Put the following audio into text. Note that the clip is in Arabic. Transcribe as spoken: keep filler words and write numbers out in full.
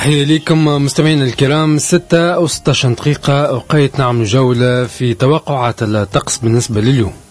تحية لكم مستمعينا الكرام. ستة و ستة عشر دقيقة وقيت نعمل جولة في توقعات الطقس بالنسبة لليوم.